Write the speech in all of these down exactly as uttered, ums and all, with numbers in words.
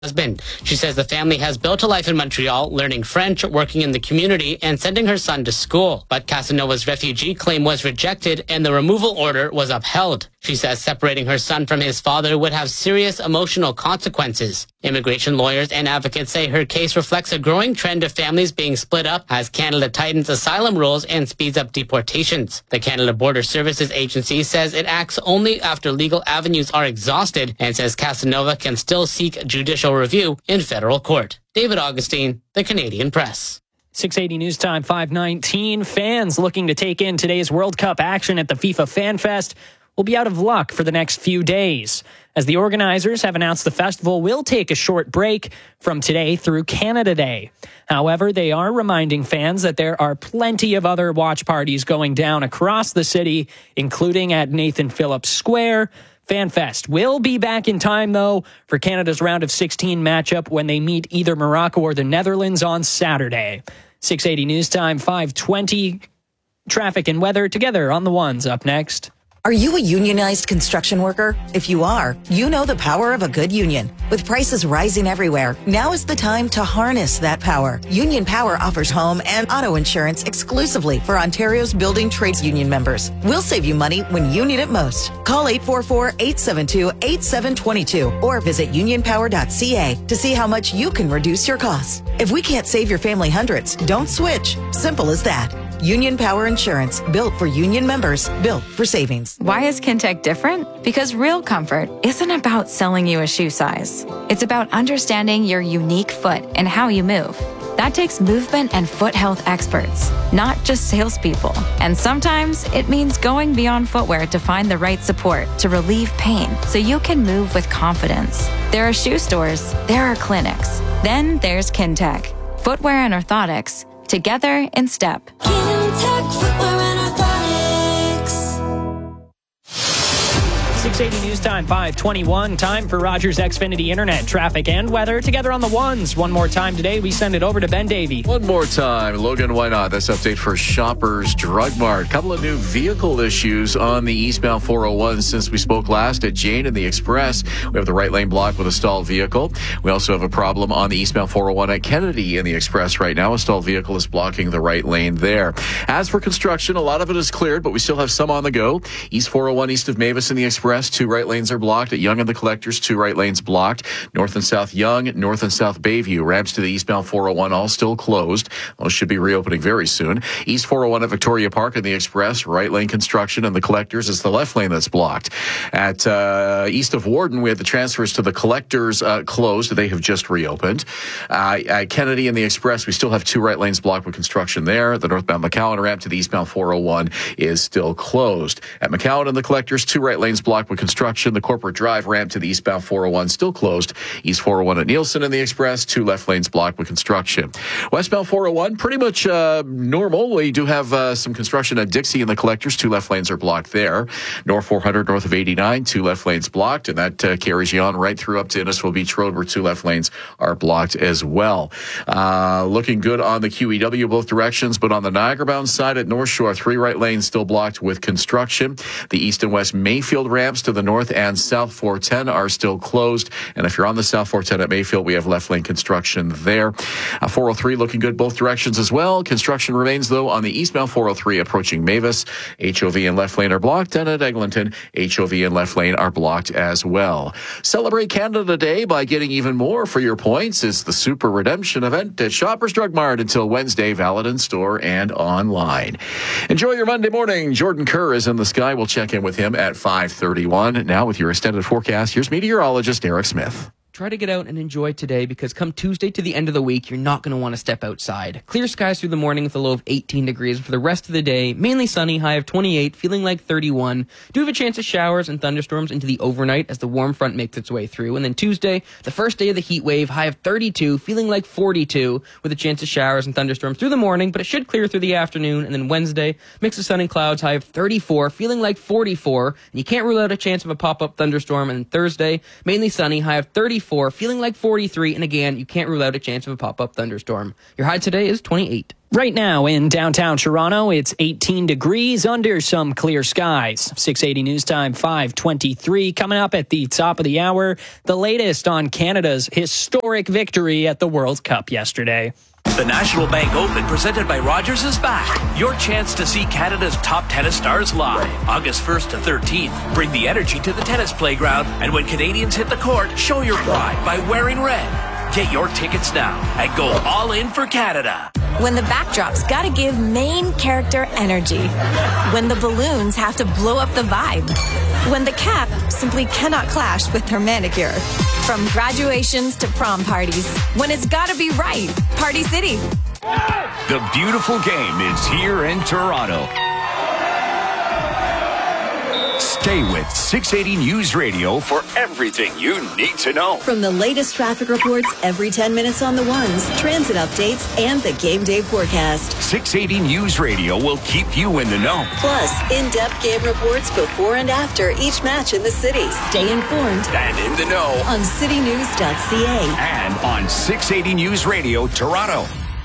husband. She says the family has built a life in Montreal, learning French, working in the community, and sending her son to school. But Casanova's refugee claim was rejected and the removal order was upheld. She says separating her son from his father would have serious emotional consequences. Immigration lawyers and advocates say her case reflects a growing trend of families being split up as Canada tightens asylum rules and speeds up deportations. The Canada Border Services Agency says it acts only after legal avenues are exhausted and says Casanova can still seek judicial review in federal court. David Augustine, The Canadian Press. six eighty News Time, five nineteen. Fans looking to take in today's World Cup action at the FIFA Fan Fest will be out of luck for the next few days, as the organizers have announced the festival will take a short break from today through Canada Day. However, they are reminding fans that there are plenty of other watch parties going down across the city, including at Nathan Phillips Square. FanFest will be back in time, though, for Canada's round of sixteen matchup when they meet either Morocco or the Netherlands on Saturday. six eighty News Time, five twenty. Traffic and weather together on the ones up next. Are you a unionized construction worker? If you are, you know the power of a good union. With prices rising everywhere, now is the time to harness that power. Union Power offers home and auto insurance exclusively for Ontario's building trades union members. We'll save you money when you need it most. Call eight four four, eight seven two, eight seven two two or visit union power dot c a to see how much you can reduce your costs. If we can't save your family hundreds, don't switch. Simple as that. Union Power Insurance, built for union members, built for savings. Why is Kintec different? Because real comfort isn't about selling you a shoe size. It's about understanding your unique foot and how you move. That takes movement and foot health experts, not just salespeople. And sometimes it means going beyond footwear to find the right support to relieve pain so you can move with confidence. There are shoe stores, there are clinics. Then there's Kintec, footwear and orthotics, together in step. Kintec Footwear and Orthotics. six eighty News Time, five twenty-one. Time for Rogers Xfinity Internet, traffic and weather together on the ones. One more time today, we send it over to Ben Davey. One more time. Logan, why not? This update for Shoppers Drug Mart. Couple of new vehicle issues on the eastbound four oh one since we spoke last at Jane and the Express. We have the right lane blocked with a stalled vehicle. We also have a problem on the eastbound four oh one at Kennedy in the Express right now. A stalled vehicle is blocking the right lane there. As for construction, a lot of it is cleared, but we still have some on the go. East four oh one east of Mavis in the Express. Two right lanes are blocked. At Yonge and the Collectors, two right lanes blocked. North and South Yonge, North and South Bayview. Ramps to the eastbound four oh one all still closed. Those should be reopening very soon. East four oh one at Victoria Park in the Express, right lane construction, and the Collectors is the left lane that's blocked. At uh, east of Warden, we had the transfers to the Collectors uh, closed. They have just reopened. Uh, at Kennedy and the Express, we still have two right lanes blocked with construction there. The northbound McCowan ramp to the eastbound four oh one is still closed. At McCowan and the Collectors, two right lanes blocked with construction. The Corporate Drive ramp to the eastbound four oh one still closed. East four oh one at Nielsen and the Express, two left lanes blocked with construction. Westbound four oh one, pretty much uh, normal. We do have uh, some construction at Dixie and the Collectors. Two left lanes are blocked there. North four hundred north of eighty-nine, two left lanes blocked, and that uh, carries you on right through up to Innisfil Beach Road, where two left lanes are blocked as well. Uh, looking good on the Q E W both directions, but on the Niagara-bound side at North Shore, three right lanes still blocked with construction. The east and west Mayfield ramps to the north and south four ten are still closed. And if you're on the south four ten at Mayfield, we have left lane construction there. Uh, four oh three looking good both directions as well. Construction remains, though, on the eastbound four oh three approaching Mavis. H O V and left lane are blocked. And at Eglinton, H O V and left lane are blocked as well. Celebrate Canada Day by getting even more for your points. It's the Super Redemption event at Shoppers Drug Mart until Wednesday, valid in store and online. Enjoy your Monday morning. Jordan Kerr is in the sky. We'll check in with him at five thirty-one. Now with your extended forecast, here's meteorologist Eric Smith. Try to get out and enjoy today, because come Tuesday to the end of the week, you're not going to want to step outside. Clear skies through the morning with a low of eighteen degrees. For the rest of the day, mainly sunny, high of twenty-eight, feeling like thirty-one. Do have a chance of showers and thunderstorms into the overnight as the warm front makes its way through. And then Tuesday, the first day of the heat wave, high of thirty-two, feeling like forty-two, with a chance of showers and thunderstorms through the morning, but it should clear through the afternoon. And then Wednesday, mix of sun and clouds, high of thirty-four, feeling like forty-four. And you can't rule out a chance of a pop-up thunderstorm. And then Thursday, mainly sunny, high of thirty-four, feeling like forty-three, and again, you can't rule out a chance of a pop-up thunderstorm. Your high today is twenty-eight. Right now in downtown Toronto, it's eighteen degrees under some clear skies. six eighty News Time, five twenty-three. Coming up at the top of the hour, the latest on Canada's historic victory at the World Cup yesterday. The National Bank Open, presented by Rogers, is back. Your chance to see Canada's top tennis stars live. August first to thirteenth. Bring the energy to the tennis playground, and when Canadians hit the court, show your pride by wearing red. Get your tickets now and go all in for Canada. When the backdrop's gotta give main character energy. When the balloons have to blow up the vibe. When the cap simply cannot clash with her manicure. From graduations to prom parties. When it's gotta be right. Party City. The beautiful game is here in Toronto. Stay with six eighty News Radio for everything you need to know. From the latest traffic reports every ten minutes on the ones, transit updates, and the game day forecast. six eighty News Radio will keep you in the know. Plus, in-depth game reports before and after each match in the city. Stay informed and in the know on city news dot c a and on six eighty News Radio Toronto.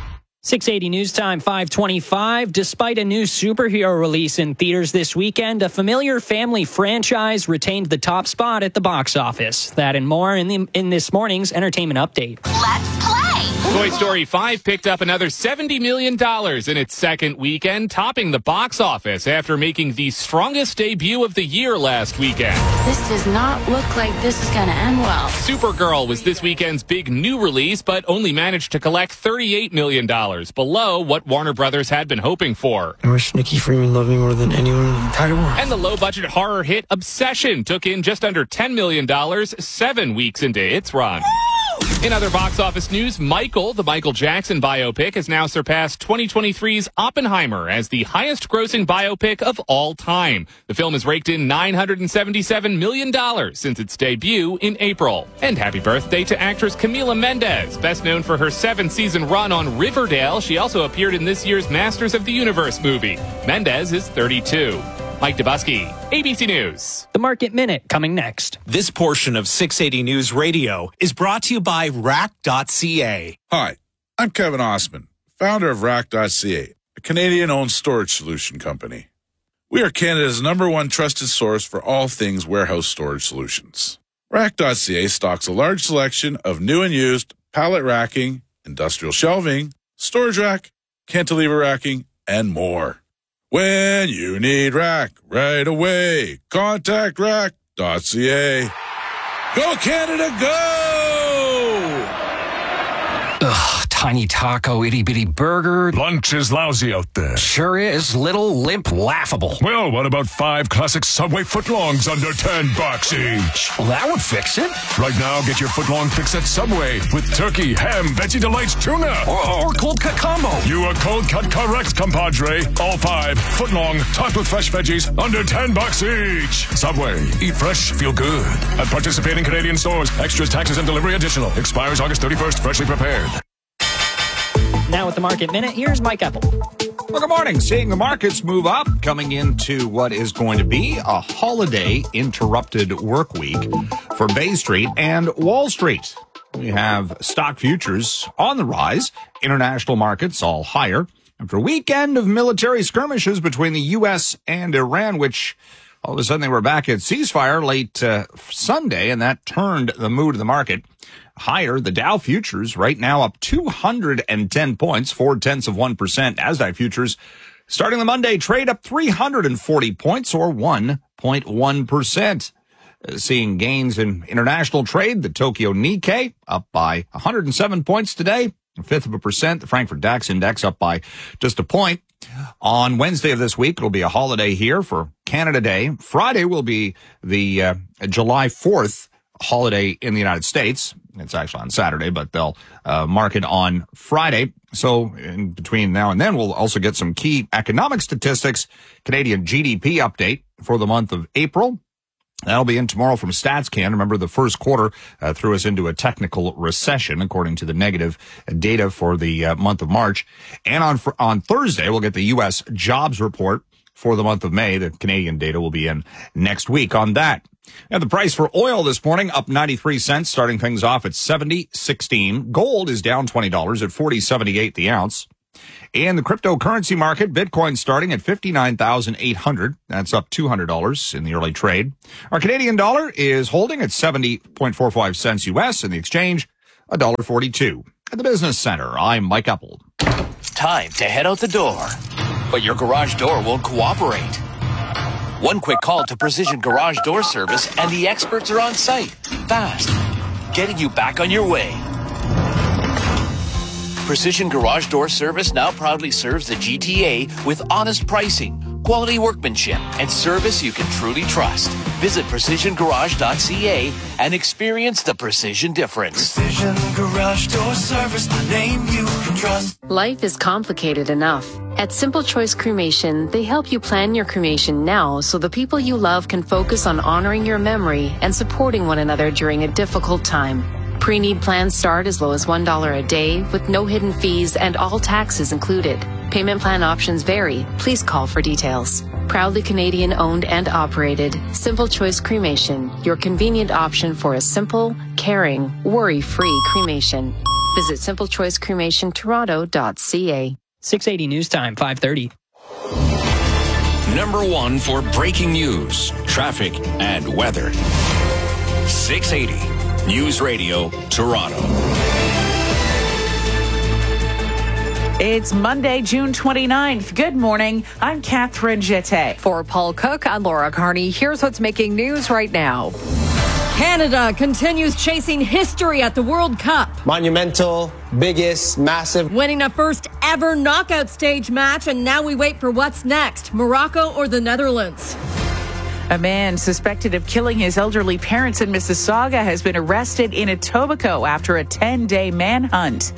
six eighty News Time, five twenty-five. Despite a new superhero release in theaters this weekend, a familiar family franchise retained the top spot at the box office. That and more in, the, in this morning's entertainment update. Let's play! Toy Story five picked up another seventy million dollars in its second weekend, topping the box office after making the strongest debut of the year last weekend. This does not look like this is going to end well. Supergirl was this weekend's big new release, but only managed to collect thirty-eight million dollars, below what Warner Brothers had been hoping for. I wish Nikki Freeman loved me more than anyone in the entire world. And the low-budget horror hit Obsession took in just under ten million dollars, seven weeks into its run. In other box office news, Michael, the Michael Jackson biopic, has now surpassed twenty twenty-three's Oppenheimer as the highest-grossing biopic of all time. The film has raked in nine hundred seventy-seven million dollars since its debut in April. And happy birthday to actress Camila Mendes. Best known for her seven-season run on Riverdale, she also appeared in this year's Masters of the Universe movie. Mendes is thirty-two. Mike Dubusky, A B C News. The Market Minute coming next. This portion of six eighty News Radio is brought to you by rack dot c a. Hi, I'm Kevin Osman, founder of rack dot c a, a Canadian-owned storage solution company. We are Canada's number one trusted source for all things warehouse storage solutions. rack dot c a stocks a large selection of new and used pallet racking, industrial shelving, storage rack, cantilever racking, and more. When you need rack right away, contact rack dot c a. Go Canada, go! Ugh, tiny taco, itty-bitty burger. Lunch is lousy out there. Sure is. Little, limp, laughable. Well, what about five classic Subway footlongs under ten bucks each? Well, that would fix it. Right now, get your footlong fix at Subway with turkey, ham, Veggie Delights tuna. Or, or cold cut combo. You are cold cut correct, compadre. All five, footlong, topped with fresh veggies, under ten bucks each. Subway, eat fresh, feel good. At participating Canadian stores, extras, taxes, and delivery additional. Expires August thirty-first, freshly prepared. Now with the Market Minute, here's Mike Apple. Well, good morning. Seeing the markets move up, coming into what is going to be a holiday interrupted work week for Bay Street and Wall Street. We have stock futures on the rise, international markets all higher after a weekend of military skirmishes between the U S and Iran, which all of a sudden they were back at ceasefire late uh, Sunday, and that turned the mood of the market higher. The Dow futures right now up two hundred ten points, four tenths of one percent. NASDAQ futures starting the Monday trade up three hundred forty points or one point one percent. Uh, seeing gains in international trade, the Tokyo Nikkei up by one hundred seven points today, a fifth of a percent. The Frankfurt DAX index up by just a point. On Wednesday of this week, it'll be a holiday here for Canada Day. Friday will be the uh, July fourth holiday in the United States. It's actually on Saturday, but they'll uh, mark it on Friday. So in between now and then, we'll also get some key economic statistics. Canadian G D P update for the month of April. That'll be in tomorrow from StatsCan. Remember, the first quarter uh, threw us into a technical recession, according to the negative data for the uh, month of March. And on on Thursday, we'll get the U S jobs report for the month of May. The Canadian data will be in next week on that. And the price for oil this morning up ninety-three cents, starting things off at seventy sixteen. Gold is down twenty dollars at forty seventy-eight the ounce. In the cryptocurrency market, Bitcoin starting at fifty-nine thousand eight hundred. That's up two hundred dollars in the early trade. Our Canadian dollar is holding at seventy point four five cents U S in the exchange, one dollar forty-two. At the Business Center, I'm Mike Epple. Time to head out the door, but your garage door won't cooperate. One quick call to Precision Garage Door Service and the experts are on site, fast, getting you back on your way. Precision Garage Door Service now proudly serves the G T A with honest pricing, quality workmanship, and service you can truly trust. Visit precision garage dot c a and experience the precision difference. Precision Garage Door Service, a name you can trust. Life is complicated enough. At Simple Choice Cremation, they help you plan your cremation now so the people you love can focus on honoring your memory and supporting one another during a difficult time. Pre-need plans start as low as one dollar a day with no hidden fees and all taxes included. Payment plan options vary. Please call for details. Proudly Canadian owned and operated, Simple Choice Cremation, your convenient option for a simple, caring, worry-free cremation. Visit simple choice cremation toronto dot c a. six eighty News Time, five thirty. Number one for breaking news, traffic, and weather. six eighty News Radio, Toronto. It's Monday, June twenty-ninth. Good morning. I'm Catherine Jette. For Paul Cook, I'm Laura Carney. Here's what's making news right now. Canada continues chasing history at the World Cup. Monumental, biggest, massive. Winning a first ever knockout stage match, and now we wait for what's next, Morocco or the Netherlands. A man suspected of killing his elderly parents in Mississauga has been arrested in Etobicoke after a ten-day manhunt.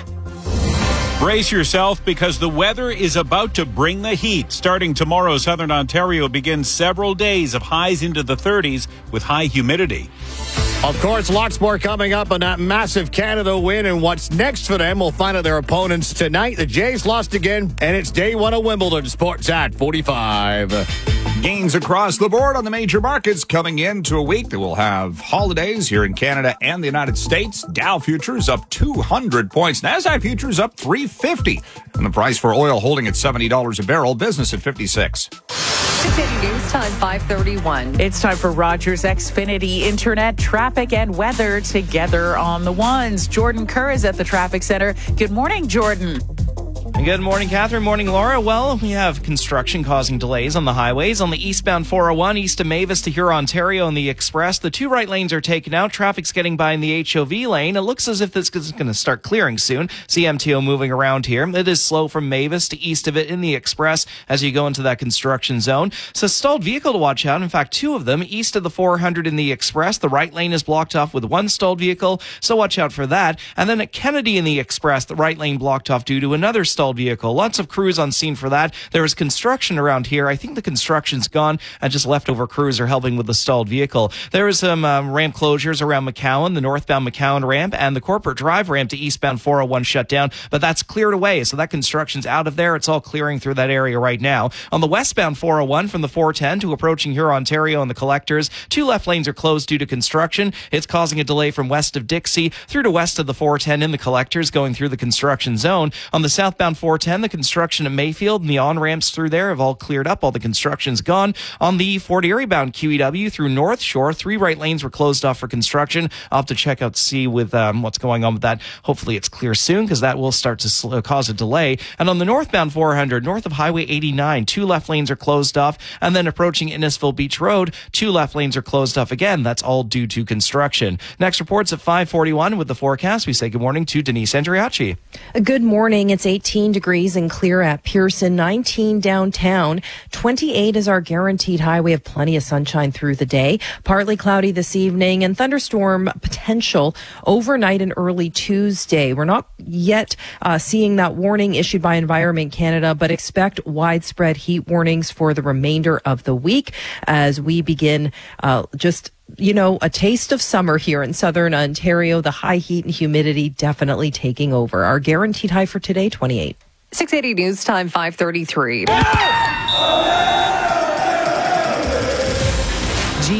Brace yourself because the weather is about to bring the heat. Starting tomorrow, southern Ontario begins several days of highs into the thirties with high humidity. Of course, lots more coming up on that massive Canada win, and what's next for them. We'll find out their opponents tonight. The Jays lost again, and it's day one of Wimbledon. Sports at forty-five. Gains across the board on the major markets coming into a week that will have holidays here in Canada and the United States. Dow futures up two hundred points. NASDAQ futures up three fifty. And the price for oil holding at seventy dollars a barrel. Business at fifty-six. six eighty News Time, five thirty-one. It's time for Rogers Xfinity Internet, traffic, and weather together on the ones. Jordan Kerr is at the traffic center. Good morning, Jordan. Good morning, Catherine. Morning, Laura. Well, we have construction causing delays on the highways. On the eastbound four oh one, east of Mavis to Huron, Ontario, on the Express, the two right lanes are taken out. Traffic's getting by in the H O V lane. It looks as if this is going to start clearing soon. C M T O moving around here. It is slow from Mavis to east of it in the Express as you go into that construction zone. So stalled vehicle to watch out. In fact, two of them east of the four hundred in the Express. The right lane is blocked off with one stalled vehicle, so watch out for that. And then at Kennedy in the Express, the right lane blocked off due to another stalled vehicle. Lots of crews on scene for that. There is construction around here. I think the construction's gone and just leftover crews are helping with the stalled vehicle. There is some um, ramp closures around McCowan, the northbound McCowan ramp, and the Corporate Drive ramp to eastbound four oh one shut down, but that's cleared away, so that construction's out of there. It's all clearing through that area right now. On the westbound four oh one from the four ten to approaching Huron, Ontario and the Collectors, two left lanes are closed due to construction. It's causing a delay from west of Dixie through to west of the four ten in the Collectors going through the construction zone. On the southbound four ten, the construction at Mayfield and the on-ramps through there have all cleared up. All the construction's gone. On the Fort Erie bound Q E W through North Shore, three right lanes were closed off for construction. I'll have to check out to see with um, what's going on with that. Hopefully it's clear soon because that will start to sl- cause a delay. And on the northbound four hundred, north of Highway eighty-nine, two left lanes are closed off. And then approaching Innisfil Beach Road, two left lanes are closed off again. That's all due to construction. Next report's at five forty-one with the forecast. We say good morning to Denise Andriacci. Good morning. It's eighteen degrees and clear at Pearson, nineteen downtown. twenty-eight is our guaranteed high. We have plenty of sunshine through the day. Partly cloudy this evening and thunderstorm potential overnight and early Tuesday. We're not yet uh, seeing that warning issued by Environment Canada, but expect widespread heat warnings for the remainder of the week as we begin uh, just you know, a taste of summer here in southern Ontario. The high heat and humidity definitely taking over. Our guaranteed high for today, twenty-eight. six eighty News Time, five thirty-three. G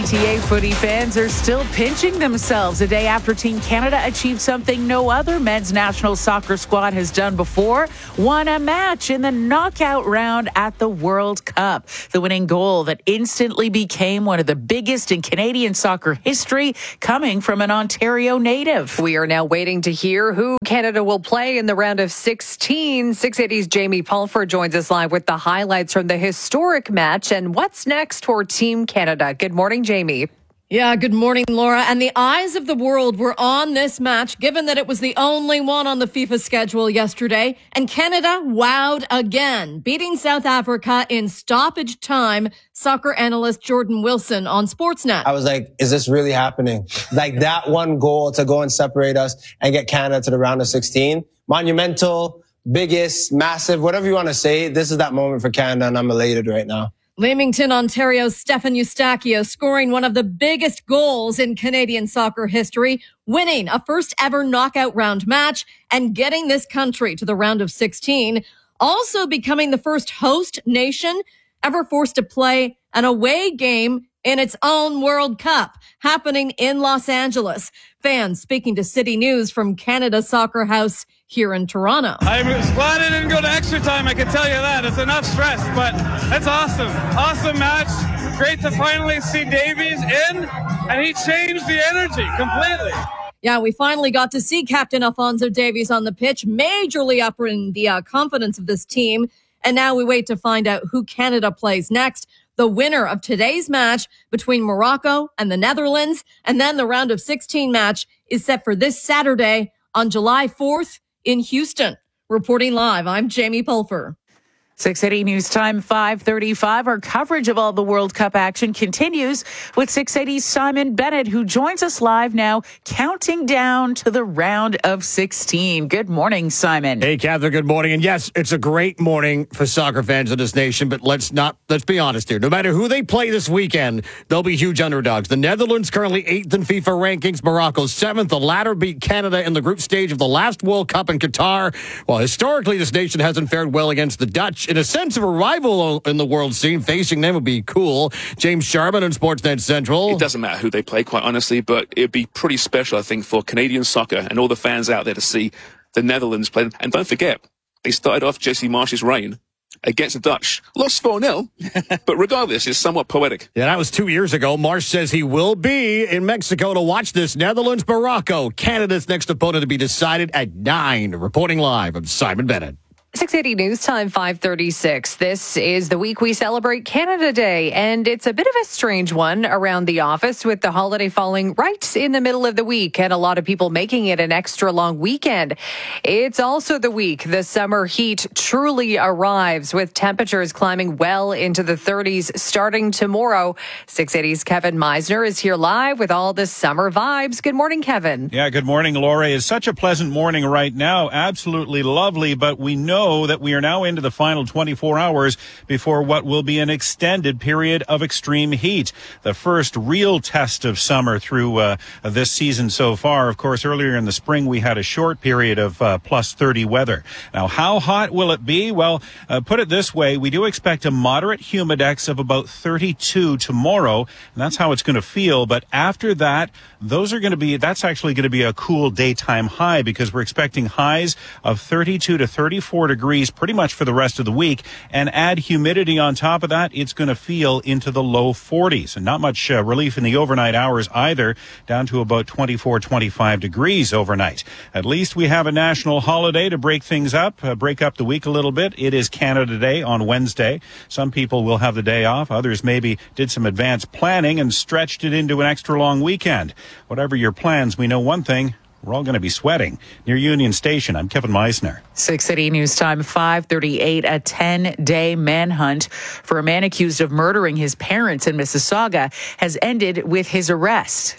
T A footy fans are still pinching themselves a day after Team Canada achieved something no other men's national soccer squad has done before, won a match in the knockout round at the World Cup. The winning goal that instantly became one of the biggest in Canadian soccer history, coming from an Ontario native. We are now waiting to hear who Canada will play in the round of sixteen. six eighty's Jamie Pulfer joins us live with the highlights from the historic match and what's next for Team Canada. Good morning, Jamie. Yeah, good morning, Laura. And the eyes of the world were on this match, given that it was the only one on the FIFA schedule yesterday. And Canada wowed again, beating South Africa in stoppage time. Soccer analyst Jordan Wilson on Sportsnet. I was like, is this really happening? Like that one goal to go and separate us and get Canada to the round of sixteen. Monumental, biggest, massive, whatever you want to say. This is that moment for Canada, and I'm elated right now. Leamington, Ontario's Stefan Eustáquio scoring one of the biggest goals in Canadian soccer history, winning a first ever knockout round match and getting this country to the round of sixteen. Also becoming the first host nation ever forced to play an away game in its own World Cup, happening in Los Angeles. Fans speaking to City News from Canada Soccer House here in Toronto. I'm glad I didn't go to extra time, I can tell you that. It's enough stress, but it's awesome. Awesome match. Great to finally see Davies in, and he changed the energy completely. Yeah, we finally got to see Captain Alphonso Davies on the pitch, majorly upping the uh, confidence of this team. And now we wait to find out who Canada plays next. The winner of today's match between Morocco and the Netherlands, and then the round of sixteen match is set for this Saturday on July fourth in Houston. Reporting live, I'm Jamie Pulfer. six eighty News Time, five thirty-five. Our coverage of all the World Cup action continues with six eighty's Simon Bennett, who joins us live now, counting down to the round of sixteen. Good morning, Simon. Hey, Catherine, good morning. And yes, it's a great morning for soccer fans in this nation, but let's not, let's be honest here. No matter who they play this weekend, they'll be huge underdogs. The Netherlands currently eighth in FIFA rankings, Morocco seventh. The latter beat Canada in the group stage of the last World Cup in Qatar. Well, historically, this nation hasn't fared well against the Dutch. In a sense of a rival in the world scene, facing them would be cool. James Sharman on Sportsnet Central. It doesn't matter who they play, quite honestly, but it'd be pretty special, I think, for Canadian soccer and all the fans out there to see the Netherlands play. And don't forget, they started off Jesse Marsch's reign against the Dutch. Lost four nil, but regardless, it's somewhat poetic. Yeah, that was two years ago. Marsch says he will be in Mexico to watch this Netherlands-Morocco. Canada's next opponent to be decided at nine. Reporting live, I'm Simon Bennett. six eighty News Time, five thirty-six. This is the week we celebrate Canada Day, and it's a bit of a strange one around the office, with the holiday falling right in the middle of the week and a lot of people making it an extra long weekend. It's also the week the summer heat truly arrives, with temperatures climbing well into the thirties starting tomorrow. six eighty's Kevin Meisner is here live with all the summer vibes. Good morning, Kevin. Yeah, good morning, Laura. It's such a pleasant morning right now. Absolutely lovely, but we know that we are now into the final twenty-four hours before what will be an extended period of extreme heat. The first real test of summer through uh, this season so far. Of course, earlier in the spring, we had a short period of uh, plus thirty weather. Now, how hot will it be? Well, uh, put it this way, we do expect a moderate humidex of about thirty-two tomorrow, and that's how it's going to feel. But after that, those are going to be, that's actually going to be a cool daytime high, because we're expecting highs of thirty-two to thirty-four degrees pretty much for the rest of the week. And add humidity on top of that, it's going to feel into the low forties. And not much uh, relief in the overnight hours either, down to about twenty-four, twenty-five degrees overnight. At least we have a national holiday to break things up, uh, break up the week a little bit. It is Canada Day on Wednesday. Some people will have the day off. Others maybe did some advanced planning and stretched it into an extra long weekend. Whatever your plans, we know one thing. We're all going to be sweating. Near Union Station, I'm Kevin Meisner. six eighty News Time, five thirty-eight. A ten-day manhunt for a man accused of murdering his parents in Mississauga has ended with his arrest.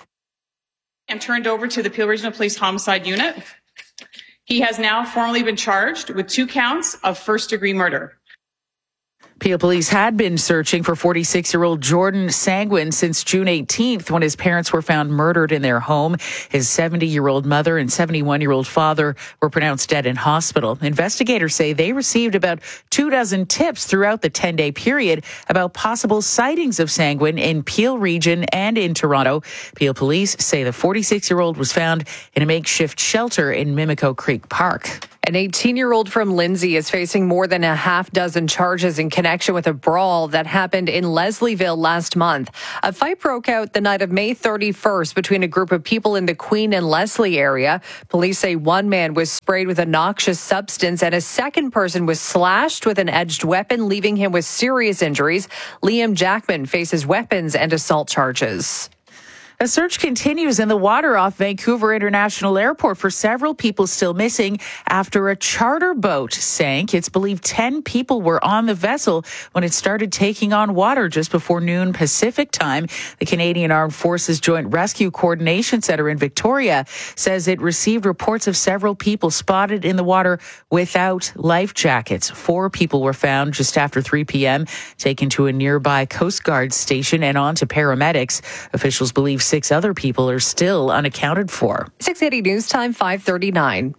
And turned over to the Peel Regional Police Homicide Unit. He has now formally been charged with two counts of first-degree murder. Peel Police had been searching for forty-six-year-old Jordan Sangwin since June eighteenth when his parents were found murdered in their home. His seventy-year-old mother and seventy-one-year-old father were pronounced dead in hospital. Investigators say they received about two dozen tips throughout the ten-day period about possible sightings of Sangwin in Peel region and in Toronto. Peel Police say the forty-six-year-old was found in a makeshift shelter in Mimico Creek Park. An eighteen-year-old from Lindsay is facing more than a half dozen charges in connection with a brawl that happened in Leslieville last month. A fight broke out the night of May thirty-first between a group of people in the Queen and Leslie area. Police say one man was sprayed with a noxious substance and a second person was slashed with an edged weapon, leaving him with serious injuries. Liam Jackman faces weapons and assault charges. A search continues in the water off Vancouver International Airport for several people still missing after a charter boat sank. It's believed ten people were on the vessel when it started taking on water just before noon Pacific time. The Canadian Armed Forces Joint Rescue Coordination Center in Victoria says it received reports of several people spotted in the water without life jackets. Four people were found just after three p.m., taken to a nearby Coast Guard station and on to paramedics. Officials believe six other people are still unaccounted for. six eighty News Time, five thirty-nine.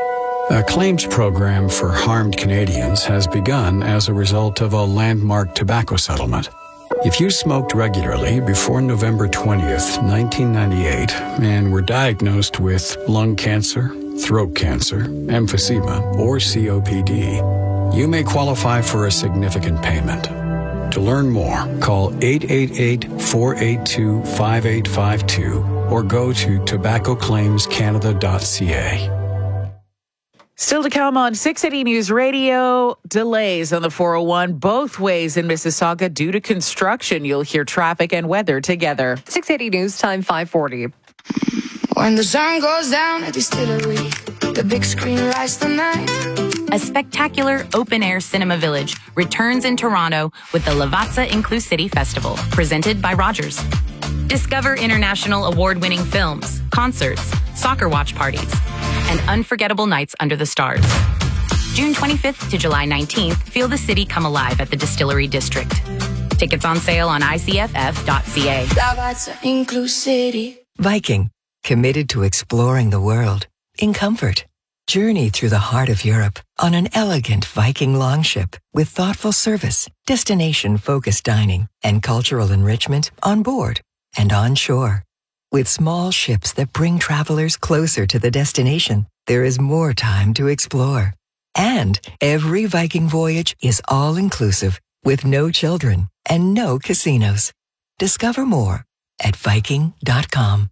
A claims program for harmed Canadians has begun as a result of a landmark tobacco settlement. If you smoked regularly before November twentieth, nineteen ninety-eight, and were diagnosed with lung cancer, throat cancer, emphysema, or C O P D, you may qualify for a significant payment. To learn more, call eight eight eight, four eight two, five eight five two or go to tobacco claims canada dot c a. Still to come on six eighty News Radio, delays on the four oh one both ways in Mississauga due to construction. You'll hear traffic and weather together. six eighty News Time, five forty. When the sun goes down at the distillery, the big screen lights the night. A spectacular open-air cinema village returns in Toronto with the Lavazza Inclusivity Festival, presented by Rogers. Discover international award-winning films, concerts, soccer watch parties, and unforgettable nights under the stars. June twenty-fifth to July nineteenth, feel the city come alive at the Distillery District. Tickets on sale on I C F F dot C A. Lavazza Inclusivity. Viking, committed to exploring the world in comfort. Journey through the heart of Europe on an elegant Viking longship with thoughtful service, destination-focused dining, and cultural enrichment on board and on shore. With small ships that bring travelers closer to the destination, there is more time to explore. And every Viking voyage is all-inclusive with no children and no casinos. Discover more at viking dot com.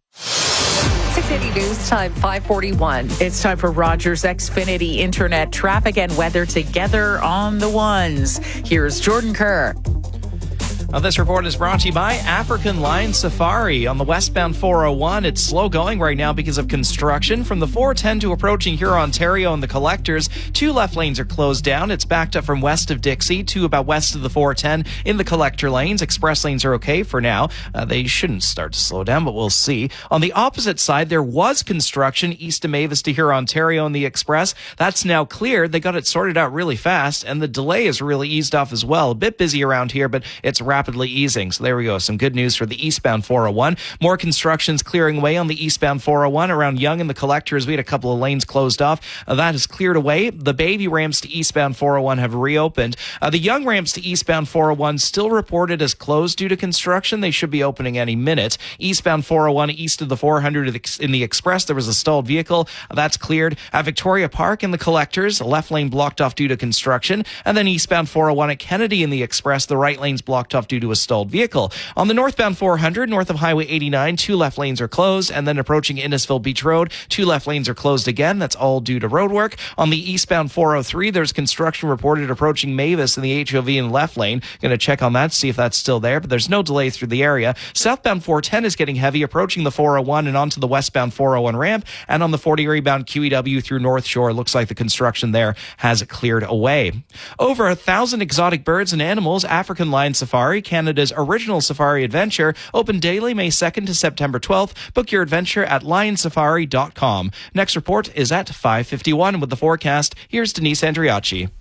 six eighty News Time, five forty-one. It's time for Rogers Xfinity Internet traffic and weather together on the ones. Here's Jordan Kerr. Uh, this report is brought to you by African Lion Safari. On the westbound four oh one, it's slow going right now because of construction. From the four ten to approaching here, Ontario and the Collectors, two left lanes are closed down. It's backed up from west of Dixie to about west of the four ten in the Collector lanes. Express lanes are okay for now. Uh, they shouldn't start to slow down, but we'll see. On the opposite side, there was construction east of Mavis to here, Ontario and the Express. That's now cleared. They got it sorted out really fast, and the delay is really eased off as well. A bit busy around here, but it's rapid rapidly easing. So there we go. Some good news for the eastbound four oh one. More construction's clearing away on the eastbound four oh one around Yonge and the Collectors. We had a couple of lanes closed off. Uh, that is cleared away. The Bayview ramps to eastbound four oh one have reopened. Uh, the Yonge ramps to eastbound four oh one still reported as closed due to construction. They should be opening any minute. Eastbound four oh one east of the four hundred in the Express, there was a stalled vehicle. Uh, that's cleared. At Victoria Park in the Collectors, a left lane blocked off due to construction. And then eastbound four oh one at Kennedy in the Express, the right lane's blocked off due to a stalled vehicle. On the northbound four hundred, north of Highway eighty-nine, two left lanes are closed. And then approaching Innisfil Beach Road, two left lanes are closed again. That's all due to road work. On the eastbound four oh three, there's construction reported approaching Mavis in the H O V in the left lane. Going to check on that, see if that's still there, but there's no delay through the area. Southbound four ten is getting heavy, approaching the four oh one and onto the westbound four oh one ramp. And on the forty area bound Q E W through North Shore, it looks like the construction there has cleared away. Over a thousand exotic birds and animals, African Lion Safari, Canada's original safari adventure, open daily May second to September twelfth. Book your adventure at lion safari dot com. Next report is at five fifty-one with the forecast. Here's Denise Andriacci.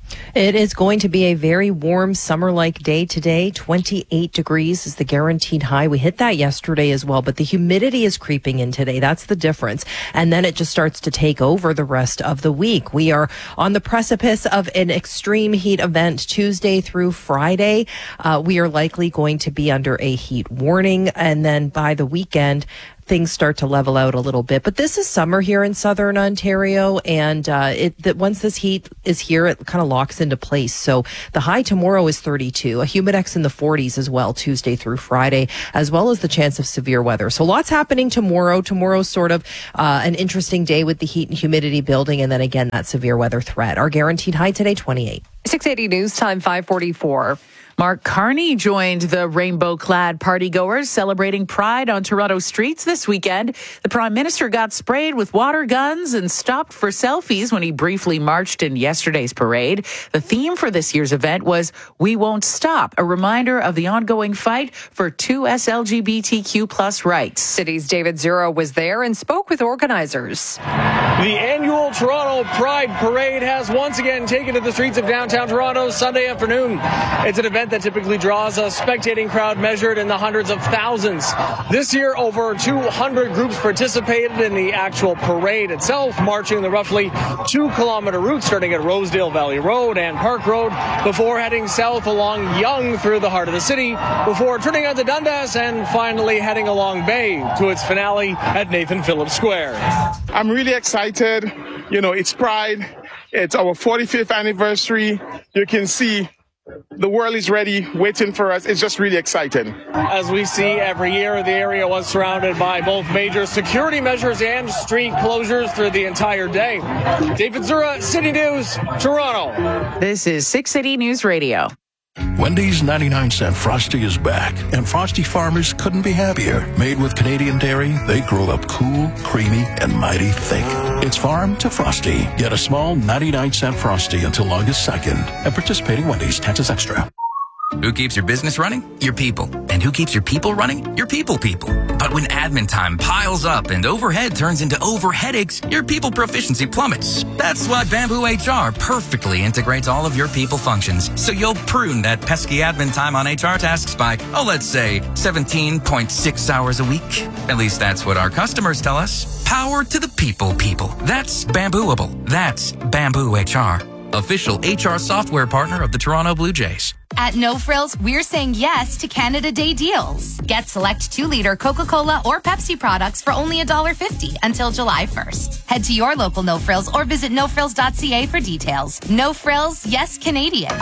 It is going to be a very warm summer-like day today. twenty-eight degrees is the guaranteed high. We hit that yesterday as well, but the humidity is creeping in today. That's the difference. And then it just starts to take over the rest of the week. We are on the precipice of an extreme heat event Tuesday through Friday. Uh, we are likely going to be under a heat warning. And then by the weekend, things start to level out a little bit. But this is summer here in southern Ontario, and uh, it that once this heat is here, it kind of locks into place. So the high tomorrow is thirty-two, a humidex in the forties as well, Tuesday through Friday, as well as the chance of severe weather. So lots happening tomorrow. Tomorrow's sort of uh, an interesting day with the heat and humidity building, and then again, that severe weather threat. Our guaranteed high today, twenty-eight. six eighty News Time, five forty-four. Mark Carney joined the rainbow-clad partygoers celebrating Pride on Toronto streets this weekend. The Prime Minister got sprayed with water guns and stopped for selfies when he briefly marched in yesterday's parade. The theme for this year's event was We Won't Stop, a reminder of the ongoing fight for two S L G B T Q plus rights. City's David Zura was there and spoke with organizers. The annual Toronto Pride Parade has once again taken to the streets of downtown Toronto Sunday afternoon. It's an event that typically draws a spectating crowd measured in the hundreds of thousands. This year, over two hundred groups participated in the actual parade itself, marching the roughly two-kilometer route starting at Rosedale Valley Road and Park Road before heading south along Yonge through the heart of the city, before turning onto Dundas and finally heading along Bay to its finale at Nathan Phillips Square. I'm really excited. You know, it's Pride. It's our forty-fifth anniversary. You can see the world is ready, waiting for us. It's just really exciting. As we see every year, the area was surrounded by both major security measures and street closures through the entire day. David Zura, City News, Toronto. This is six eighty News Radio. Wendy's ninety-nine cent Frosty is back, and Frosty farmers couldn't be happier. Made with Canadian dairy, they grow up cool, creamy, and mighty thick. It's farm to Frosty. Get a small ninety-nine cent Frosty until August second at participating Wendy's. Taxes extra. Who keeps your business running? Your people. And who keeps your people running? Your people people. But when admin time piles up and overhead turns into over headaches, your people proficiency plummets. That's why Bamboo H R perfectly integrates all of your people functions, so you'll prune that pesky admin time on H R tasks by, oh, let's say seventeen point six hours a week. At least that's what our customers tell us. Power to the people people. That's Bambooable. That's Bamboo H R. Official H R software partner of the Toronto Blue Jays. At No Frills, we're saying yes to Canada Day deals. Get select two-liter Coca-Cola or Pepsi products for only one dollar fifty until July first. Head to your local No Frills or visit no frills dot c a for details. No Frills, yes Canadian.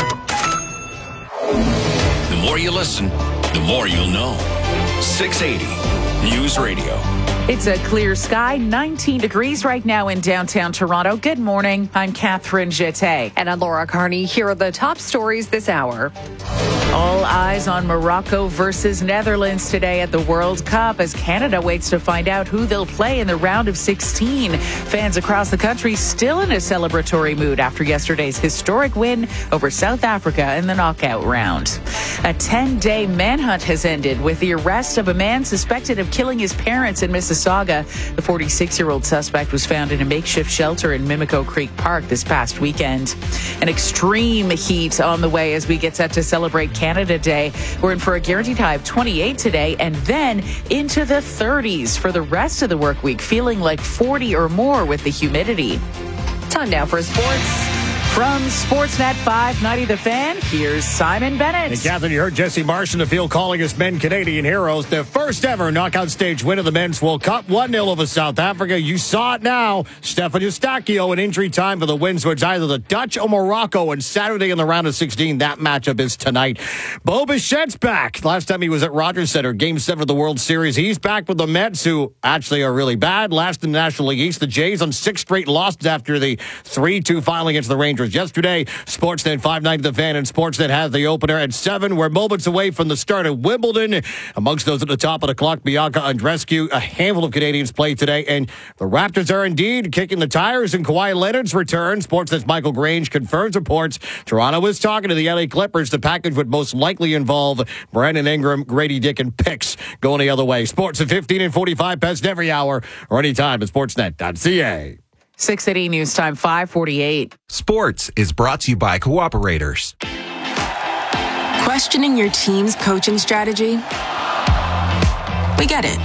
The more you listen, the more you'll know. six eighty News Radio. It's a clear sky, nineteen degrees right now in downtown Toronto. Good morning. I'm Catherine Jeté. And I'm Laura Carney. Here are the top stories this hour. All eyes on Morocco versus Netherlands today at the World Cup as Canada waits to find out who they'll play in the round of sixteen. Fans across the country still in a celebratory mood after yesterday's historic win over South Africa in the knockout round. A ten-day manhunt has ended with the arrest of a man suspected of killing his parents in Mississippi. Mississauga. The forty-six-year-old suspect was found in a makeshift shelter in Mimico Creek Park this past weekend. An extreme heat on the way as we get set to celebrate Canada Day. We're in for a guaranteed high of twenty-eight today and then into the thirties for the rest of the work week, feeling like forty or more with the humidity. Time now for sports. From Sportsnet five ninety The Fan, here's Simon Bennett. And Catherine, you heard Jesse Marsh in the field calling us men Canadian heroes. The first ever knockout stage win of the Men's World Cup, one nil over South Africa. You saw it now. Stefan Eustáquio in injury time for the wins, which either the Dutch or Morocco. And Saturday in the round of sixteen, that matchup is tonight. Bo Bichette's back. Last time he was at Rogers Center, Game seven of the World Series. He's back with the Mets, who actually are really bad. Last in the National League East, the Jays on six straight losses after the three two final against the Rangers yesterday. Sportsnet five ninety The Fan and Sportsnet has the opener at seven. We're moments away from the start of Wimbledon. Amongst those at the top of the clock, Bianca Andreescu. A handful of Canadians play today, and the Raptors are indeed kicking the tires in Kawhi Leonard's return. Sportsnet's Michael Grange confirms reports. Toronto is talking to the L A Clippers. The package would most likely involve Brandon Ingram, Grady Dick, and picks going the other way. Sports at fifteen and forty-five past every hour or anytime at sportsnet dot c a. six eighty News Time, five forty-eight. Sports is brought to you by Cooperators. Questioning your team's coaching strategy? We get it.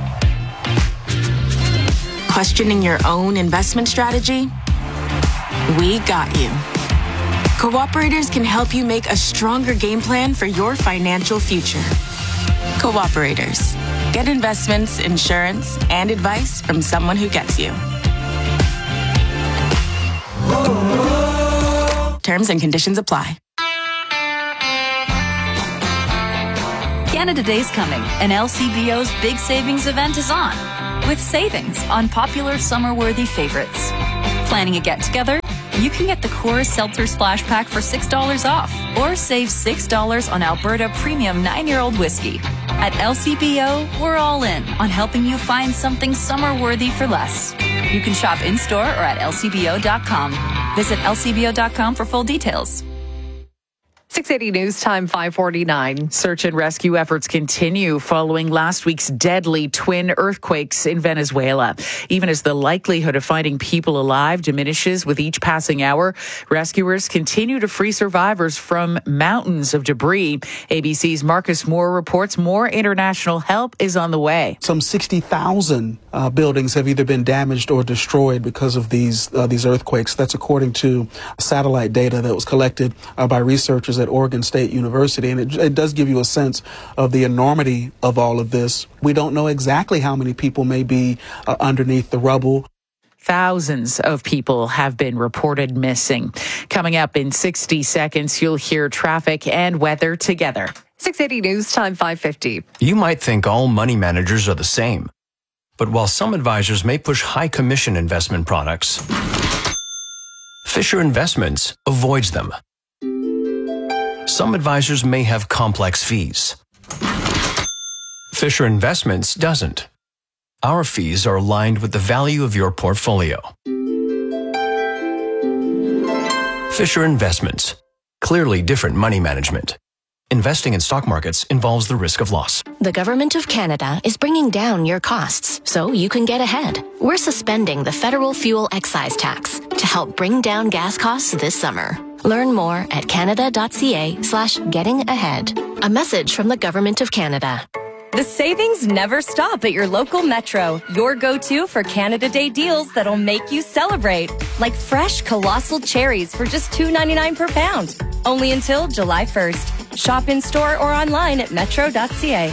Questioning your own investment strategy? We got you. Cooperators can help you make a stronger game plan for your financial future. Cooperators. Get investments, insurance, and advice from someone who gets you. Terms and conditions apply. Canada Day's coming, and L C B O's big savings event is on, with savings on popular summer-worthy favorites. Planning a get-together? You can get the Coors Seltzer Splash Pack for six dollars off, or save six dollars on Alberta Premium nine-year-old whiskey. At L C B O, we're all in on helping you find something summer-worthy for less. You can shop in-store or at L C B O dot com. Visit L C B O dot com for full details. six eighty News Time, five forty-nine. Search and rescue efforts continue following last week's deadly twin earthquakes in Venezuela. Even as the likelihood of finding people alive diminishes with each passing hour, rescuers continue to free survivors from mountains of debris. A B C's Marcus Moore reports more international help is on the way. Some sixty thousand uh, buildings have either been damaged or destroyed because of these uh, these earthquakes. That's according to satellite data that was collected uh, by researchers at Oregon State University, and it, it does give you a sense of the enormity of all of this. We don't know exactly how many people may be uh, underneath the rubble. Thousands of people have been reported missing. Coming up in sixty seconds, you'll hear traffic and weather together. six eighty News Time, five fifty. You might think all money managers are the same. But while some advisors may push high commission investment products, Fisher Investments avoids them. Some advisors may have complex fees. Fisher Investments doesn't. Our fees are aligned with the value of your portfolio. Fisher Investments. Clearly different money management. Investing in stock markets involves the risk of loss. The Government of Canada is bringing down your costs so you can get ahead. We're suspending the federal fuel excise tax to help bring down gas costs this summer. Learn more at canada.ca slash getting ahead. A message from the Government of Canada. The savings never stop at your local Metro. Your go-to for Canada Day deals that'll make you celebrate. Like fresh colossal cherries for just two ninety-nine per pound. Only until July first. Shop in-store or online at metro dot c a.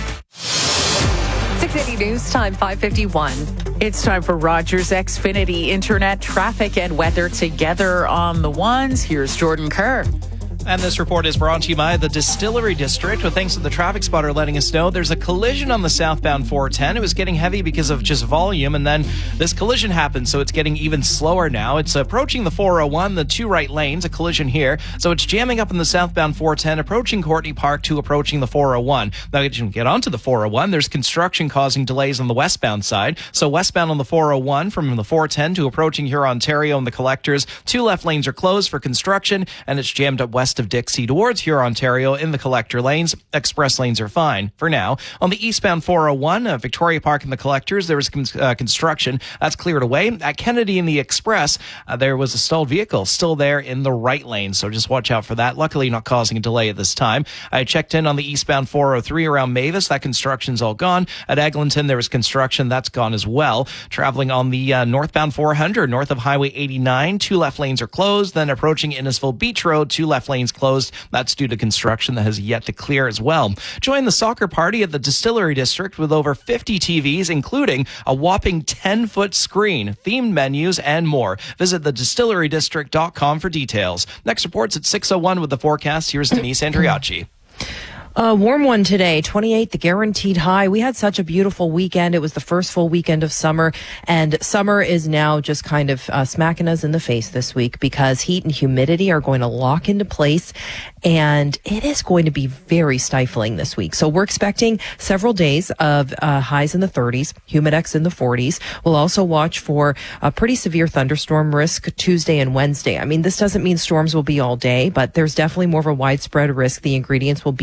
six eighty News Time, five fifty-one. It's time for Rogers Xfinity Internet traffic and weather together on the ones. Here's Jordan Kerr. And this report is brought to you by the Distillery District. With thanks to the traffic spotter letting us know there's a collision on the southbound four ten. It was getting heavy because of just volume, and then this collision happened, so it's getting even slower now. It's approaching the four oh one, the two right lanes, a collision here. So it's jamming up in the southbound four ten, approaching Courtney Park to approaching the four oh one. Now, as you get onto the four oh one, there's construction causing delays on the westbound side. So westbound on the four oh one from the four ten to approaching here Ontario and the collectors. Two left lanes are closed for construction, and it's jammed up west of Dixie towards Huron, Ontario in the collector lanes. Express lanes are fine for now. On the eastbound four oh one, uh, Victoria Park and the collectors, there was con- uh, construction. That's cleared away. At Kennedy and the Express, uh, there was a stalled vehicle still there in the right lane, so just watch out for that. Luckily, not causing a delay at this time. I checked in on the eastbound four oh three around Mavis. That construction's all gone. At Eglinton, there was construction. That's gone as well. Traveling on the uh, northbound four hundred, north of Highway eighty-nine, two left lanes are closed. Then approaching Innisfil Beach Road, two left lanes closed. That's due to construction that has yet to clear as well. Join the soccer party at the Distillery District with over fifty T Vs, including a whopping ten-foot screen, themed menus, and more. Visit the distillery district dot com for details. Next report's at six oh one with the forecast. Here's Denise Andriacci. A warm one today, twenty-eight, the guaranteed high. We had such a beautiful weekend. It was the first full weekend of summer, and summer is now just kind of uh, smacking us in the face this week because heat and humidity are going to lock into place, and it is going to be very stifling this week. So we're expecting several days of uh, highs in the thirties, humidex in the forties. We'll also watch for a pretty severe thunderstorm risk Tuesday and Wednesday. I mean, this doesn't mean storms will be all day, but there's definitely more of a widespread risk. The ingredients will be there.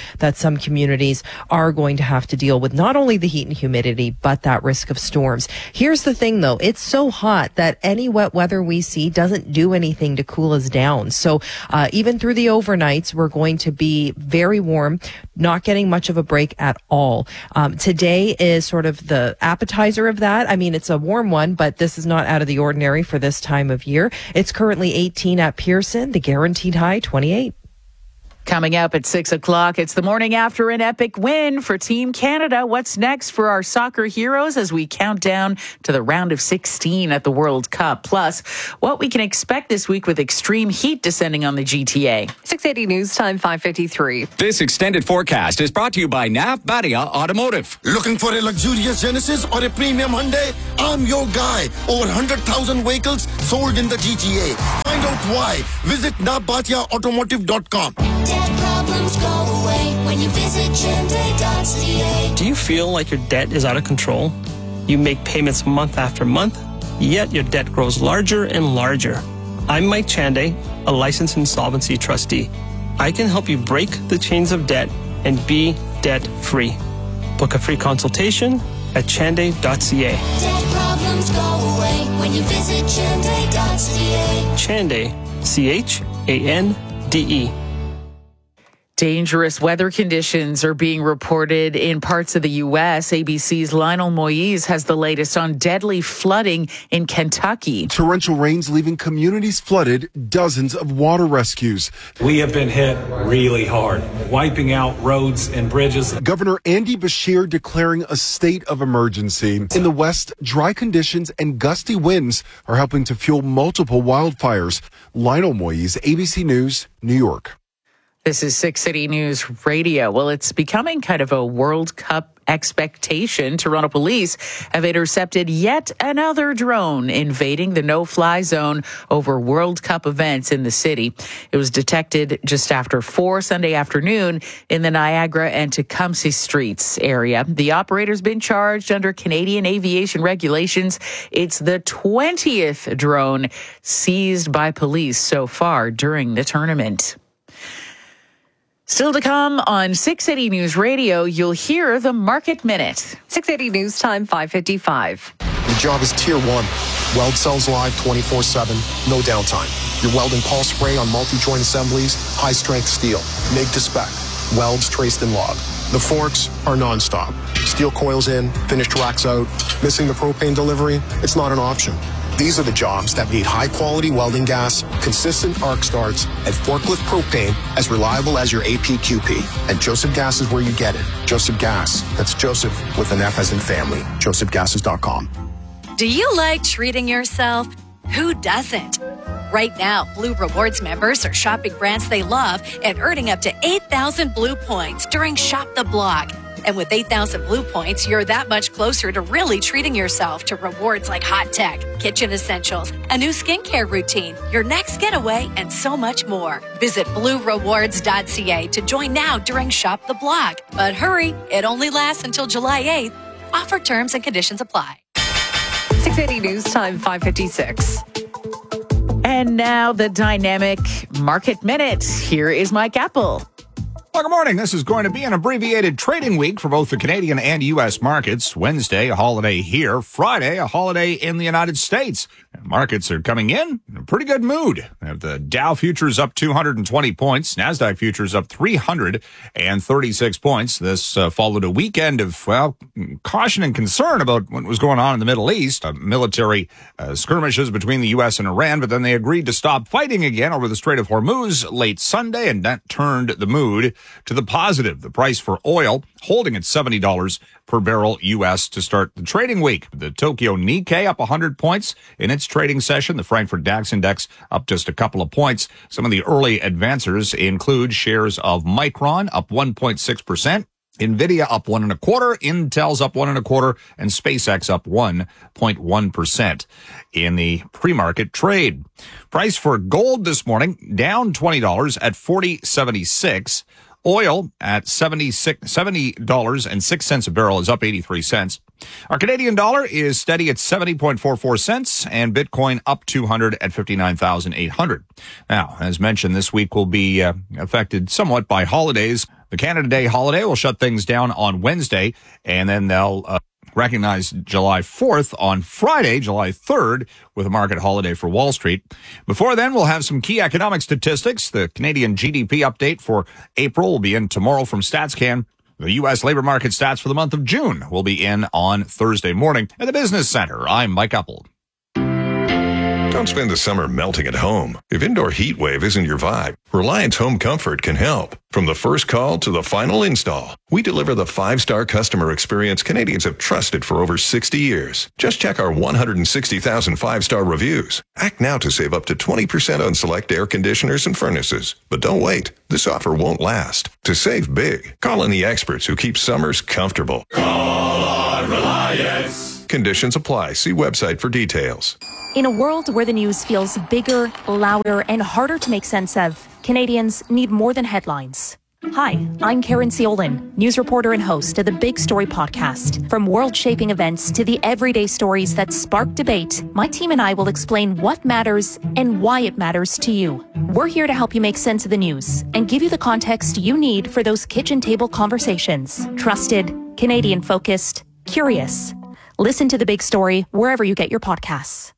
that some communities are going to have to deal with not only the heat and humidity, but that risk of storms. Here's the thing, though. It's so hot that any wet weather we see doesn't do anything to cool us down. So uh, even through the overnights, we're going to be very warm, not getting much of a break at all. Um, today is sort of the appetizer of that. I mean, it's a warm one, but this is not out of the ordinary for this time of year. It's currently eighteen at Pearson, the guaranteed high twenty-eight. Coming up at six o'clock, it's the morning after an epic win for Team Canada. What's next for our soccer heroes as we count down to the round of sixteen at the World Cup? Plus, what we can expect this week with extreme heat descending on the G T A. six eighty News Time, five fifty-three. This extended forecast is brought to you by Nav Badia Automotive. Looking for a luxurious Genesis or a premium Hyundai? I'm your guy. Over one hundred thousand vehicles sold in the G T A. Find out why. Visit nav badia automotive dot com. Debt problems go away when you visit Chende dot c a. Do you feel like your debt is out of control? You make payments month after month, yet your debt grows larger and larger. I'm Mike Chande, a licensed insolvency trustee. I can help you break the chains of debt and be debt-free. Book a free consultation at chande dot c a. Debt problems go away when you visit Chende dot c a. Chande, C H A N D E. Dangerous weather conditions are being reported in parts of the U S. A B C's Lionel Moise has the latest on deadly flooding in Kentucky. Torrential rains leaving communities flooded, dozens of water rescues. We have been hit really hard, wiping out roads and bridges. Governor Andy Beshear declaring a state of emergency. In the West, dry conditions and gusty winds are helping to fuel multiple wildfires. Lionel Moise, A B C News, New York. This is six City News Radio. Well, it's becoming kind of a World Cup expectation. Toronto police have intercepted yet another drone invading the no-fly zone over World Cup events in the city. It was detected just after four Sunday afternoon in the Niagara and Tecumseh Streets area. The operator's been charged under Canadian aviation regulations. It's the twentieth drone seized by police so far during the tournament. Still to come on six eighty News Radio, you'll hear the Market Minute. six eighty News Time, five fifty-five. Your job is Tier one. Weld cells live twenty-four seven, no downtime. Your welding pulse spray on multi-joint assemblies, high-strength steel, M I G to spec, welds traced and logged. The forks are nonstop. Steel coils in, finished racks out. Missing the propane delivery? It's not an option. These are the jobs that need high-quality welding gas, consistent arc starts, and forklift propane as reliable as your A P Q P. And Joseph Gas is where you get it. Joseph Gas. That's Joseph with an F as in family. joseph gases dot com. Do you like treating yourself? Who doesn't? Right now, Blue Rewards members are shopping brands they love and earning up to eight thousand Blue points during Shop the Block. And with eight thousand Blue points, you're that much closer to really treating yourself to rewards like hot tech, kitchen essentials, a new skincare routine, your next getaway, and so much more. Visit blue rewards dot c a to join now during Shop the Block. But hurry, it only lasts until July eighth. Offer terms and conditions apply. six eighty News Time, five fifty-six. And now the dynamic Market Minute. Here is Mike Apple. Well, good morning. This is going to be an abbreviated trading week for both the Canadian and U S markets. Wednesday, a holiday here. Friday, a holiday in the United States. Markets are coming in in a pretty good mood. The Dow futures up two hundred twenty points. NASDAQ futures up three hundred thirty-six points. This uh, followed a weekend of, well, caution and concern about what was going on in the Middle East. Uh, military uh, skirmishes between the U S and Iran, but then they agreed to stop fighting again over the Strait of Hormuz late Sunday, and that turned the mood to the positive. The price for oil holding at seventy dollars per barrel U S to start the trading week. The Tokyo Nikkei up one hundred points in its trading session. The Frankfurt DAX index up just a couple of points. Some of the early advancers include shares of Micron up one point six percent. NVIDIA up one and a quarter, Intel's up one and a quarter, and SpaceX up one point one percent in the pre-market trade. Price for gold this morning down twenty dollars at forty seventy-six. Oil at seventy-six, seventy dollars and six cents a barrel is up eighty-three cents. Our Canadian dollar is steady at seventy point four four cents, and Bitcoin up two hundred at fifty-nine thousand eight hundred. Now, as mentioned, this week will be uh, affected somewhat by holidays. The Canada Day holiday will shut things down on Wednesday, and then they'll uh, recognize July fourth on Friday, July third, with a market holiday for Wall Street. Before then, we'll have some key economic statistics. The Canadian G D P update for April will be in tomorrow from StatsCan. The U S labor market stats for the month of June will be in on Thursday morning. At the Business Center, I'm Mike Uppel. Don't spend the summer melting at home. If indoor heat wave isn't your vibe, Reliance Home Comfort can help. From the first call to the final install, we deliver the five-star customer experience Canadians have trusted for over sixty years. Just check our one hundred sixty thousand five-star reviews. Act now to save up to twenty percent on select air conditioners and furnaces. But don't wait. This offer won't last. To save big, call in the experts who keep summers comfortable. Call on Reliance. Conditions apply. See website for details. In a world where the news feels bigger, louder, and harder to make sense of, Canadians need more than headlines. Hi, I'm Karen Seolin, news reporter and host of the Big Story podcast. From world-shaping events to the everyday stories that spark debate, my team and I will explain what matters and why it matters to you. We're here to help you make sense of the news and give you the context you need for those kitchen table conversations. Trusted, Canadian-focused, curious. Listen to The Big Story wherever you get your podcasts.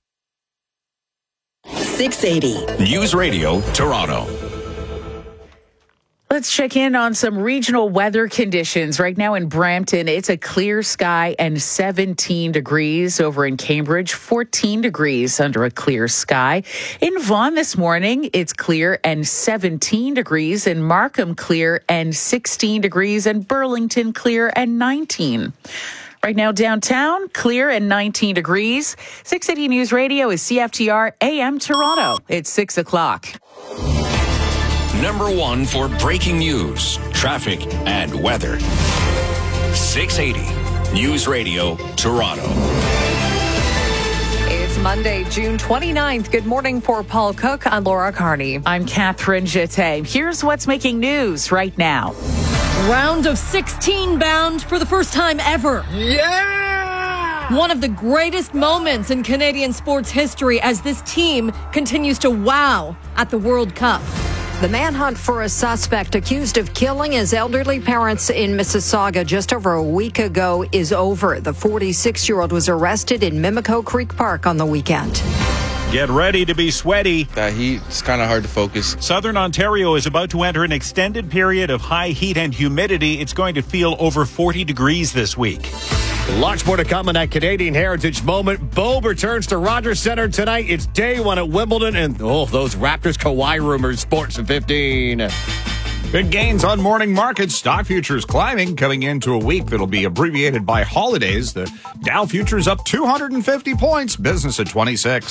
six eighty News Radio Toronto. Let's check in on some regional weather conditions. Right now in Brampton, it's a clear sky and seventeen degrees. Over in Cambridge, fourteen degrees under a clear sky. In Vaughan this morning, it's clear and seventeen degrees. In Markham, clear and sixteen degrees. And Burlington, clear and nineteen. Right now downtown, clear and nineteen degrees. six eighty News Radio is C F T R A M Toronto. It's six o'clock. Number one for breaking news, traffic, and weather. six eighty News Radio Toronto. It's Monday, June twenty-ninth. Good morning for Paul Cook. I'm Laura Carney. I'm Catherine Jeté. Here's what's making news right now. Round of sixteen bound for the first time ever. Yeah! One of the greatest moments in Canadian sports history as this team continues to wow at the World Cup. The manhunt for a suspect accused of killing his elderly parents in Mississauga just over a week ago is over. The forty-six-year-old was arrested in Mimico Creek Park on the weekend. Get ready to be sweaty. That heat is kind of hard to focus. Southern Ontario is about to enter an extended period of high heat and humidity. It's going to feel over forty degrees this week. Lots more to come in that Canadian Heritage moment. Bobe returns to Rogers Centre tonight. It's day one at Wimbledon, and oh, those Raptors Kawhi rumors. Sports at fifteen. Big gains on morning markets. Stock futures climbing coming into a week that'll be abbreviated by holidays. The Dow futures up two hundred fifty points. Business at twenty-six.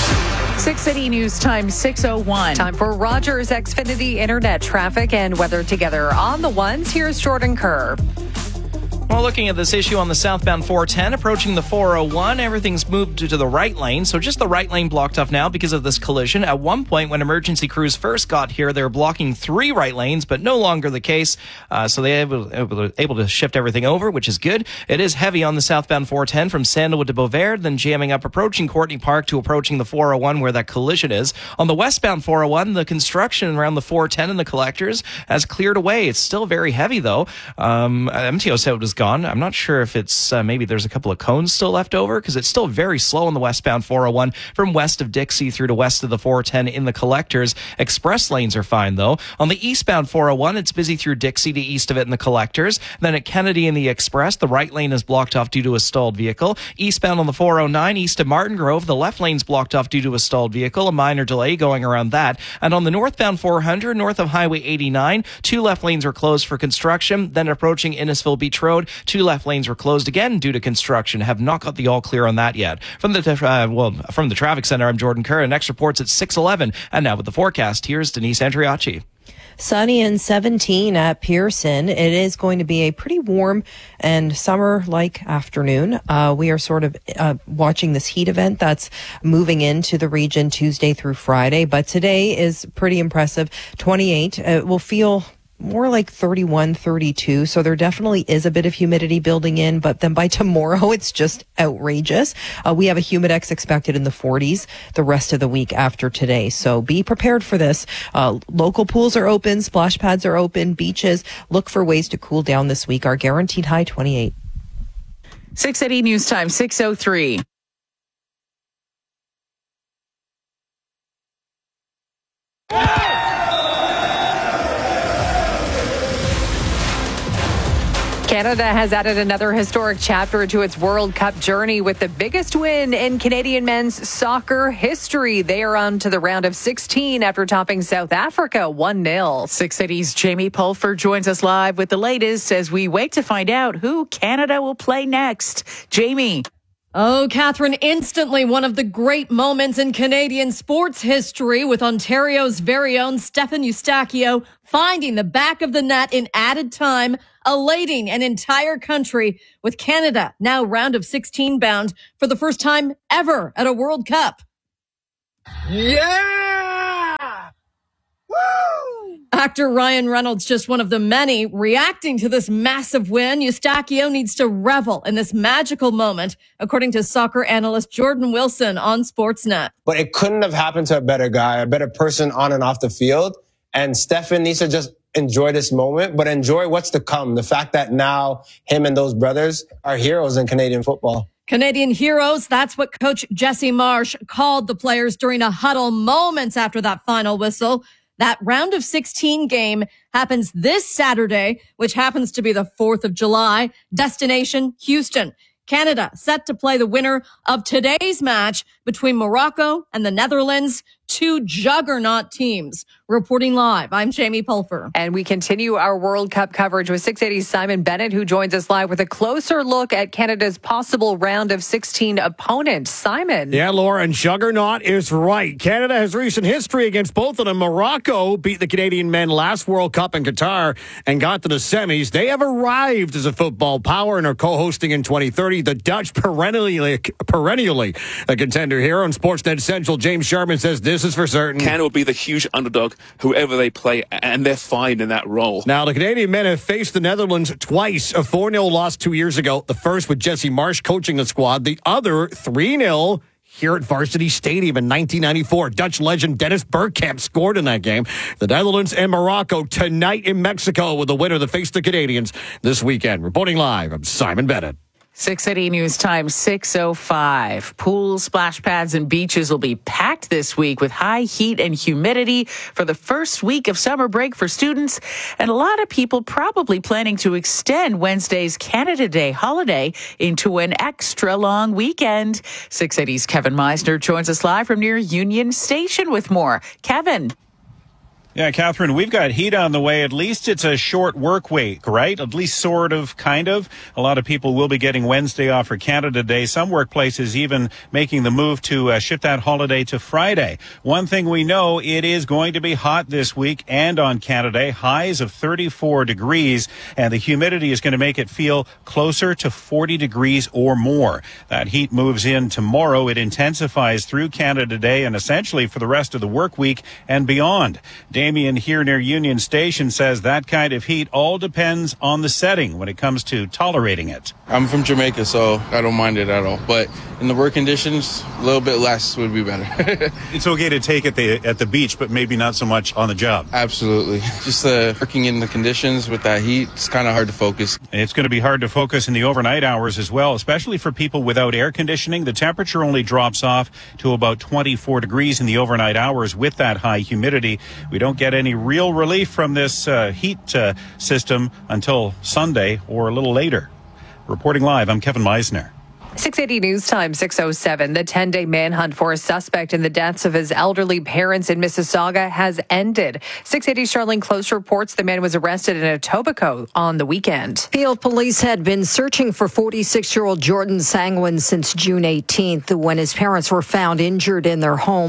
six eighty News Time, six oh one. Time for Rogers Xfinity Internet traffic and weather together. On the ones, here's Jordan Kerr. Well, looking at this issue on the southbound four ten, approaching the four oh one, everything's moved to the right lane. So just the right lane blocked off now because of this collision. At one point, when emergency crews first got here, they were blocking three right lanes, but no longer the case. Uh, so they were able, able to shift everything over, which is good. It is heavy on the southbound four ten from Sandalwood to Beauvais, then jamming up approaching Courtney Park to approaching the four oh one where that collision is. On the westbound four oh one, the construction around the four ten and the collectors has cleared away. It's still very heavy, though. Um, M T O said it was gone. I'm not sure if it's uh, maybe there's a couple of cones still left over because it's still very slow on the westbound four oh one from west of Dixie through to west of the four ten in the collectors. Express lanes are fine, though. On the eastbound four oh one, it's busy through Dixie to east of it in the collectors. Then at Kennedy in the Express, the right lane is blocked off due to a stalled vehicle. Eastbound on the four oh nine, east of Martin Grove, the left lane's blocked off due to a stalled vehicle. A minor delay going around that. And on the northbound four hundred, north of Highway eighty-nine, two left lanes were closed for construction. Then approaching Innisfil Beach Road, two left lanes were closed again due to construction. Have not got the all clear on that yet. From the uh, well, from the traffic center, I'm Jordan Kerr. Next reports at six eleven. And now with the forecast, here's Denise Andriacci. Sunny and seventeen at Pearson. It is going to be a pretty warm and summer-like afternoon. Uh, we are sort of uh, watching this heat event that's moving into the region Tuesday through Friday, but today is pretty impressive. twenty-eight. It will feel more like thirty-one, thirty-two. So there definitely is a bit of humidity building in, but then by tomorrow, it's just outrageous. Uh, we have a humidex expected in the forties the rest of the week after today. So be prepared for this. Uh, local pools are open, splash pads are open, beaches. Look for ways to cool down this week. Our guaranteed high twenty-eight. six eighty News Time, six oh three. Canada has added another historic chapter to its World Cup journey with the biggest win in Canadian men's soccer history. They are on to the round of sixteen after topping South Africa one nil. six eighty's Jamie Pulfer joins us live with the latest as we wait to find out who Canada will play next. Jamie. Oh, Catherine, instantly one of the great moments in Canadian sports history with Ontario's very own Stefan Eustáquio finding the back of the net in added time, elating an entire country with Canada now round of sixteen bound for the first time ever at a World Cup. Yeah! Woo! Actor Ryan Reynolds, just one of the many reacting to this massive win. Eustáquio needs to revel in this magical moment, according to soccer analyst Jordan Wilson on Sportsnet. But it couldn't have happened to a better guy, a better person on and off the field. And Stefan needs to just enjoy this moment, but enjoy what's to come. The fact that now him and those brothers are heroes in Canadian football. Canadian heroes, that's what coach Jesse Marsh called the players during a huddle moments after that final whistle. That round of sixteen game happens this Saturday, which happens to be the fourth of July. Destination, Houston. Canada set to play the winner of today's match between Morocco and the Netherlands, two juggernaut teams. Reporting live, I'm Jamie Pulfer. And we continue our World Cup coverage with six eighty's Simon Bennett, who joins us live with a closer look at Canada's possible round of sixteen opponents. Simon. Yeah, Laura, and juggernaut is right. Canada has recent history against both of them. Morocco beat the Canadian men last World Cup in Qatar and got to the semis. They have arrived as a football power and are co-hosting in twenty thirty. The Dutch perennially, perennially a contender here. On Sportsnet Central, James Sharman says this is for certain. Canada will be the huge underdog, whoever they play, and they're fine in that role. Now, the Canadian men have faced the Netherlands twice. A four nil loss two years ago. The first with Jesse Marsh coaching the squad. The other three nil here at Varsity Stadium in nineteen ninety-four. Dutch legend Dennis Bergkamp scored in that game. The Netherlands and Morocco tonight in Mexico with the winner that faced the Canadians this weekend. Reporting live, I'm Simon Bennett. six eighty News Time, six oh five. Pools, splash pads, and beaches will be packed this week with high heat and humidity for the first week of summer break for students. And a lot of people probably planning to extend Wednesday's Canada Day holiday into an extra long weekend. six eighty's Kevin Meisner joins us live from near Union Station with more. Kevin. Yeah, Catherine, we've got heat on the way. At least it's a short work week, right? At least sort of, kind of. A lot of people will be getting Wednesday off for Canada Day. Some workplaces even making the move to uh, shift that holiday to Friday. One thing we know, it is going to be hot this week and on Canada Day. Highs of thirty-four degrees, and the humidity is going to make it feel closer to forty degrees or more. That heat moves in tomorrow. It intensifies through Canada Day and essentially for the rest of the work week and beyond. Damien here near Union Station says that kind of heat all depends on the setting when it comes to tolerating it. I'm from Jamaica, so I don't mind it at all. But in the work conditions, a little bit less would be better. It's okay to take at the at the beach, but maybe not so much on the job. Absolutely. Just uh, working in the conditions with that heat, it's kind of hard to focus. And it's going to be hard to focus in the overnight hours as well, especially for people without air conditioning. The temperature only drops off to about twenty-four degrees in the overnight hours with that high humidity. We don't get any real relief from this uh, heat uh, system until Sunday or a little later. Reporting live, I'm Kevin Meisner. six eighty News Time, six oh seven. The ten-day manhunt for a suspect in the deaths of his elderly parents in Mississauga has ended. six eighty Charlene Close reports the man was arrested in Etobicoke on the weekend. Peel police had been searching for forty-six-year-old Jordan Sangwin since June eighteenth when his parents were found injured in their home.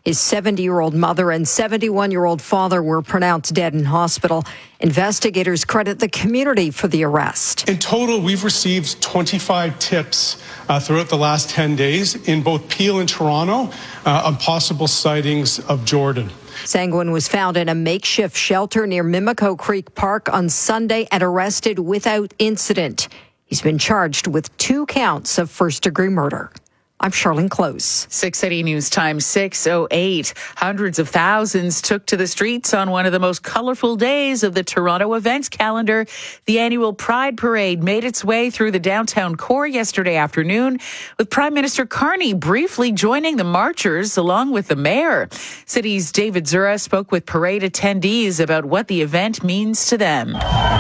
His seventy-year-old mother and seventy-one-year-old father were pronounced dead in hospital. Investigators credit the community for the arrest. In total, we've received twenty-five tips uh, throughout the last ten days in both Peel and Toronto uh, on possible sightings of Jordan. Sanguin was found in a makeshift shelter near Mimico Creek Park on Sunday and arrested without incident. He's been charged with two counts of first-degree murder. I'm Charlene Close. six eighty News Time, six oh eight. Hundreds of thousands took to the streets on one of the most colorful days of the Toronto events calendar. The annual Pride Parade made its way through the downtown core yesterday afternoon, with Prime Minister Carney briefly joining the marchers along with the mayor. City's David Zura spoke with parade attendees about what the event means to them.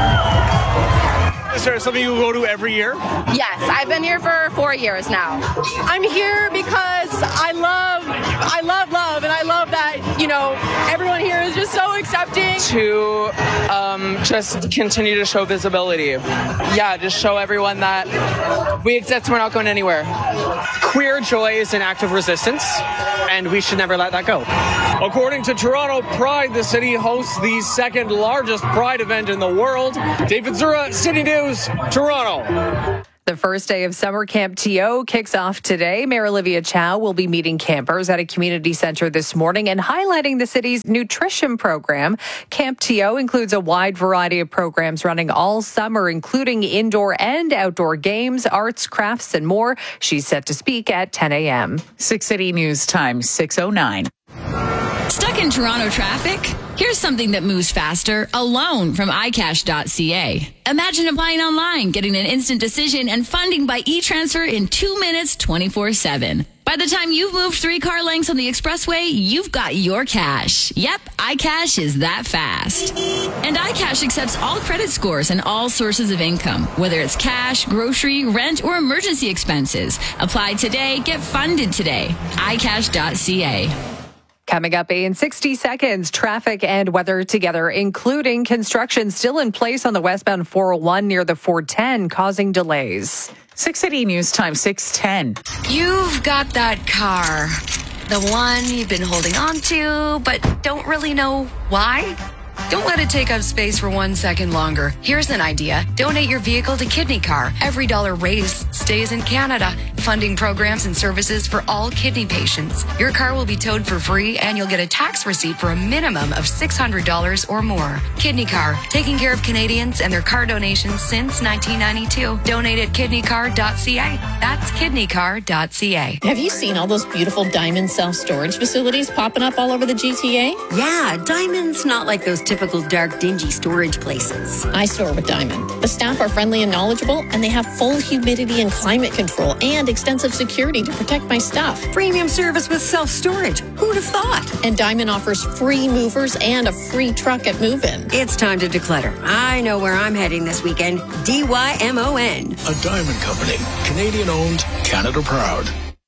Is there something you go to every year? Yes, I've been here for four years now. I'm here because I love, I love love, and I love that, you know, everyone here is just so accepting. To um, just continue to show visibility. Yeah, just show everyone that we exist, we're not going anywhere. Queer joy is an act of resistance, and we should never let that go. According to Toronto Pride, the city hosts the second largest Pride event in the world. David Zura, City News, Toronto. The first day of Summer Camp T O kicks off today. Mayor Olivia Chow will be meeting campers at a community center this morning and highlighting the city's nutrition program. Camp T O includes a wide variety of programs running all summer, including indoor and outdoor games, arts, crafts, and more. She's set to speak at ten a.m. six eighty News Time, six oh nine. Stuck in Toronto traffic? Here's something that moves faster, a loan from i cash dot c a. Imagine applying online, getting an instant decision and funding by e-transfer in two minutes, twenty-four seven. By the time you've moved three car lengths on the expressway, you've got your cash. Yep, iCash is that fast. And iCash accepts all credit scores and all sources of income, whether it's cash, grocery, rent, or emergency expenses. Apply today, get funded today. i cash dot c a. Coming up in sixty seconds, traffic and weather together, including construction still in place on the westbound four oh one near the four ten, causing delays. six eighty News Time, six ten. You've got that car, the one you've been holding on to, but don't really know why. Don't let it take up space for one second longer. Here's an idea. Donate your vehicle to Kidney Car. Every dollar raised stays in Canada, funding programs and services for all kidney patients. Your car will be towed for free, and you'll get a tax receipt for a minimum of six hundred dollars or more. Kidney Car, taking care of Canadians and their car donations since nineteen ninety-two. Donate at kidney car dot c a. That's kidney car dot c a. Have you seen all those beautiful Diamond self-storage facilities popping up all over the G T A? Yeah, Diamond's not like those typical dark, dingy storage places. I store with Diamond. The staff are friendly and knowledgeable, and they have full humidity and climate control and extensive security to protect my stuff. Premium service with self-storage. Who'd have thought? And Diamond offers free movers and a free truck at move-in. It's time to declutter. I know where I'm heading this weekend. D Y M O N. A Diamond Company. Canadian-owned, Canada proud.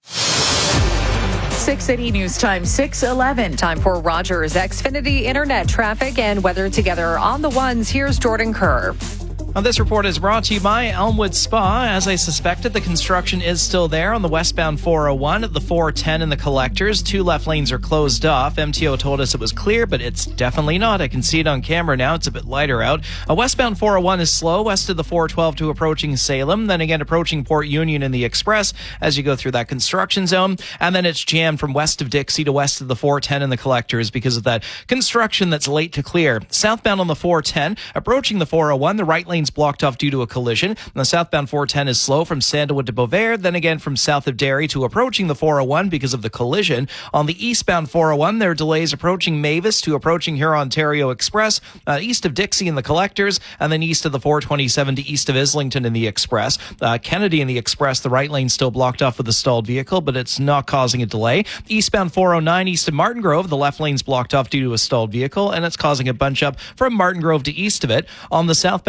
six eighty News Time, six eleven. Time for Rogers Xfinity Internet traffic and weather together on the ones. Here's Jordan Kerr. Now, this report is brought to you by Elmwood Spa. As I suspected, the construction is still there on the westbound four oh one at the four ten in the collectors. Two left lanes are closed off. M T O told us it was clear, but it's definitely not. I can see it on camera now. It's a bit lighter out. A westbound four oh one is slow west of the four twelve to approaching Salem. Then again, approaching Port Union in the Express as you go through that construction zone. And then it's jammed from west of Dixie to west of the four ten in the collectors because of that construction that's late to clear. Southbound on the four ten, approaching the four oh one, the right lane blocked off due to a collision. And the southbound four ten is slow from Sandalwood to Beauvais, then again from south of Derry to approaching the four oh one because of the collision. On the eastbound four oh one, there are delays approaching Mavis to approaching Huron-Ontario Express, uh, east of Dixie in the collectors, and then east of the four twenty-seven to east of Islington in the Express. Uh, Kennedy in the Express, the right lane still blocked off with a stalled vehicle, but it's not causing a delay. Eastbound four oh nine east of Martin Grove, the left lane's blocked off due to a stalled vehicle, and it's causing a bunch up from Martin Grove to east of it. On the southbound four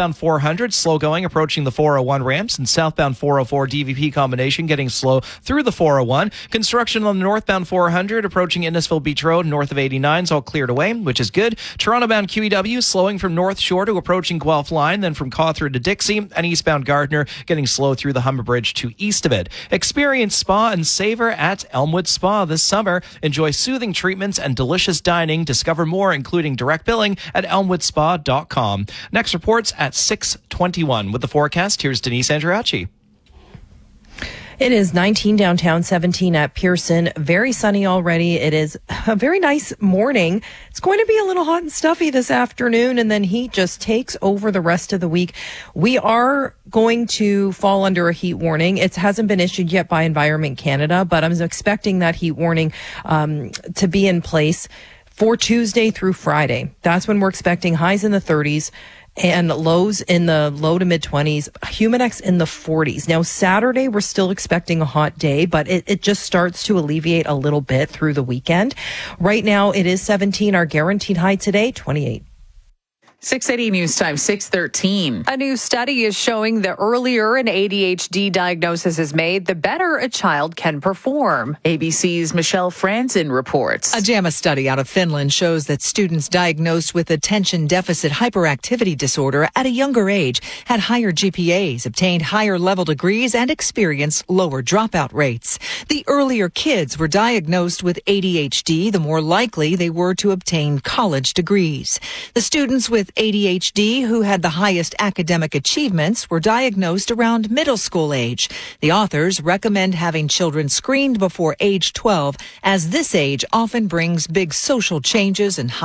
hundred, slow going approaching the four oh one ramps, and southbound four oh four D V P combination getting slow through the four oh one. Construction on the northbound four hundred approaching Innisfil Beach Road north of eighty-nine is all cleared away, which is good. Toronto-bound Q E W slowing from North Shore to approaching Guelph Line, then from Cawthron to Dixie, and eastbound Gardner getting slow through the Humber Bridge to east of it. Experience spa and savor at Elmwood Spa this summer. Enjoy soothing treatments and delicious dining. Discover more, including direct billing, at elmwood spa dot com. Next reports at six twenty-one. With the forecast, here's Denise Andriachi. It is nineteen downtown, seventeen at Pearson. Very sunny already. It is a very nice morning. It's going to be a little hot and stuffy this afternoon, and then heat just takes over the rest of the week. We are going to fall under a heat warning. It hasn't been issued yet by Environment Canada, but I'm expecting that heat warning um, to be in place for Tuesday through Friday. That's when we're expecting highs in the thirties. And lows in the low to mid twenties, Humidex in the forties. Now, Saturday, we're still expecting a hot day, but it, it just starts to alleviate a little bit through the weekend. Right now, it is seventeen. Our guaranteed high today, twenty-eight. six eighty News Time, six thirteen. A new study is showing the earlier an A D H D diagnosis is made, the better a child can perform. A B C's Michelle Franzen reports. A JAMA study out of Finland shows that students diagnosed with attention deficit hyperactivity disorder at a younger age had higher G P As, obtained higher level degrees, and experienced lower dropout rates. The earlier kids were diagnosed with A D H D, the more likely they were to obtain college degrees. The students with A D H D who had the highest academic achievements were diagnosed around middle school age. The authors recommend having children screened before age twelve, as this age often brings big social changes and